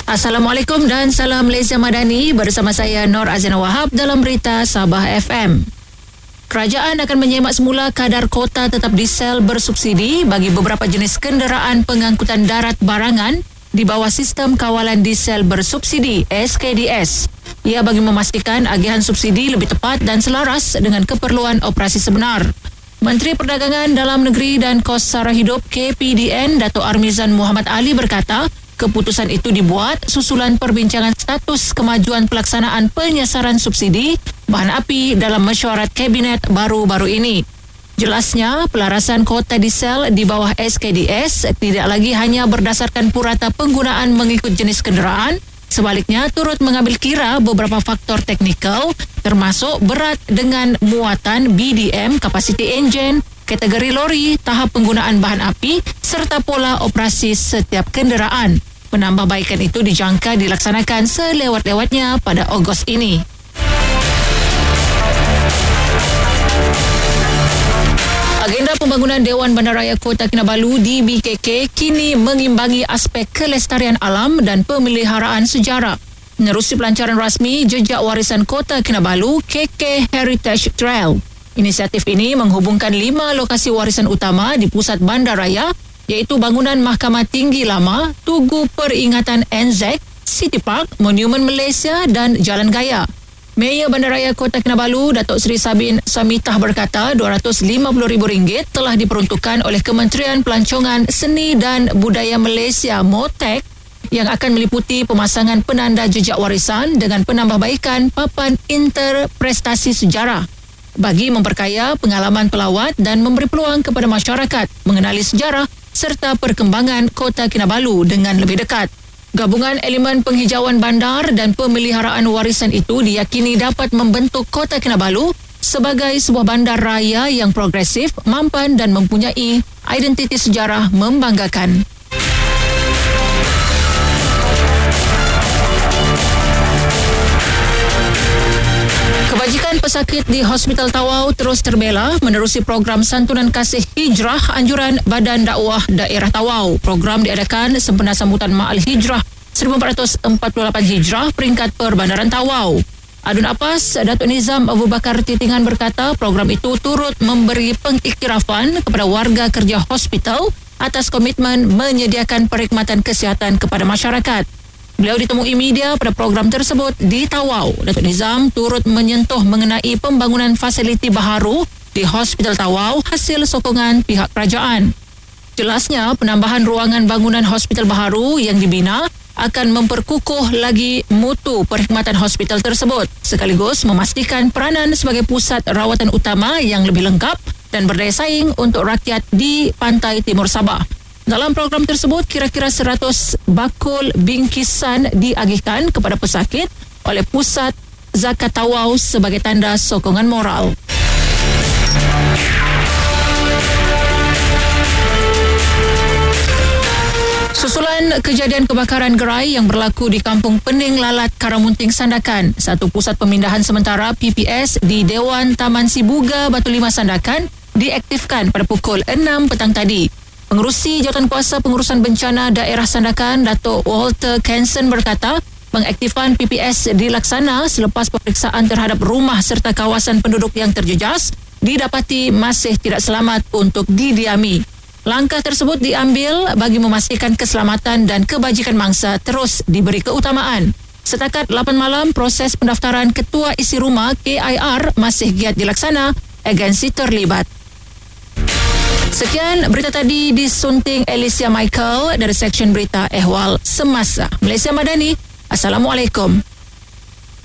Assalamualaikum dan salam Malaysia Madani, bersama saya Nur Azina Wahab dalam berita Sabah FM. Kerajaan akan menyemak semula kadar kota tetap diesel bersubsidi bagi beberapa jenis kenderaan pengangkutan darat barangan di bawah sistem kawalan diesel bersubsidi SKDS. Ia bagi memastikan agihan subsidi lebih tepat dan selaras dengan keperluan operasi sebenar. Menteri Perdagangan Dalam Negeri dan Kos Sara Hidup KPDN Dato' Armizan Muhammad Ali berkata, keputusan itu dibuat susulan perbincangan status kemajuan pelaksanaan penyasaran subsidi bahan api dalam mesyuarat Kabinet baru-baru ini. Jelasnya, pelarasan kota diesel di bawah SKDS tidak lagi hanya berdasarkan purata penggunaan mengikut jenis kenderaan, sebaliknya turut mengambil kira beberapa faktor teknikal termasuk berat dengan muatan BDM, capacity engine, kategori lori, tahap penggunaan bahan api serta pola operasi setiap kenderaan. Penambahbaikan itu dijangka dilaksanakan selewat-lewatnya pada Ogos ini. Agenda pembangunan Dewan Bandaraya Kota Kinabalu DBKK kini mengimbangi aspek kelestarian alam dan pemeliharaan sejarah. Menerusi pelancaran rasmi Jejak Warisan Kota Kinabalu KK Heritage Trail. Inisiatif ini menghubungkan 5 lokasi warisan utama di pusat bandaraya, iaitu bangunan Mahkamah Tinggi Lama, Tugu Peringatan Anzac, City Park, Monumen Malaysia dan Jalan Gaya. Mayor Bandaraya Kota Kinabalu, Datuk Seri Sabin Samitah berkata RM250,000 telah diperuntukkan oleh Kementerian Pelancongan Seni dan Budaya Malaysia MOTEK yang akan meliputi pemasangan penanda jejak warisan dengan penambahbaikan papan interprestasi sejarah bagi memperkaya pengalaman pelawat dan memberi peluang kepada masyarakat mengenali sejarah serta perkembangan Kota Kinabalu dengan lebih dekat. Gabungan elemen penghijauan bandar dan pemeliharaan warisan itu diyakini dapat membentuk Kota Kinabalu sebagai sebuah bandar raya yang progresif, mampan dan mempunyai identiti sejarah membanggakan. Kebajikan pesakit di Hospital Tawau terus terbela menerusi program santunan kasih hijrah anjuran Badan Dakwah Daerah Tawau. Program diadakan sempena sambutan Ma'al Hijrah 1448 Hijrah peringkat Perbandaran Tawau. Adun Apas, Datuk Nizam Abu Bakar Titingan berkata program itu turut memberi pengiktirafan kepada warga kerja hospital atas komitmen menyediakan perkhidmatan kesihatan kepada masyarakat. Beliau ditemui media pada program tersebut di Tawau. Datuk Nizam turut menyentuh mengenai pembangunan fasiliti baharu di Hospital Tawau hasil sokongan pihak kerajaan. Jelasnya, penambahan ruangan bangunan hospital baharu yang dibina akan memperkukuh lagi mutu perkhidmatan hospital tersebut sekaligus memastikan peranan sebagai pusat rawatan utama yang lebih lengkap dan berdaya saing untuk rakyat di pantai timur Sabah. Dalam program tersebut, kira-kira 100 bakul bingkisan diagihkan kepada pesakit oleh Pusat Zakat Tawau sebagai tanda sokongan moral. Susulan kejadian kebakaran gerai yang berlaku di Kampung Pening Lalat, Karamunting, Sandakan, satu pusat pemindahan sementara PPS di Dewan Taman Sibuga Batu Lima Sandakan diaktifkan pada pukul 6 petang tadi. Pengerusi Jawatankuasa Pengurusan Bencana Daerah Sandakan, Datuk Walter Kenson berkata, pengaktifan PPS dilaksana selepas pemeriksaan terhadap rumah serta kawasan penduduk yang terjejas didapati masih tidak selamat untuk didiami. Langkah tersebut diambil bagi memastikan keselamatan dan kebajikan mangsa terus diberi keutamaan. Setakat 8 malam, proses pendaftaran Ketua Isi Rumah KIR masih giat dilaksana, agensi terlibat. Sekian berita tadi disunting Alicia Michael dari Seksyen Berita Ehwal Semasa Malaysia Madani. Assalamualaikum.